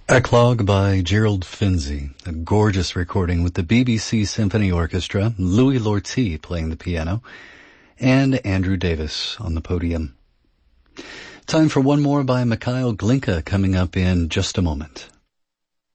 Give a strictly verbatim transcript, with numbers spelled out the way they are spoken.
Eclogue by Gerald Finzi, a gorgeous recording with the B B C Symphony Orchestra, Louis Lortie playing the piano, and Andrew Davis on the podium. Time for one more by Mikhail Glinka coming up in just a moment.